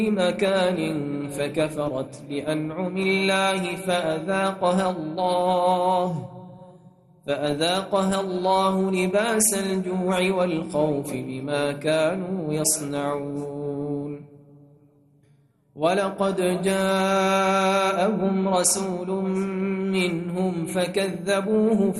مكان فكفرت بأنعم الله فأذاقها الله لباس الجوع والخوف بما كانوا يصنعون ولقد جاءهم رسول منهم فكذبوه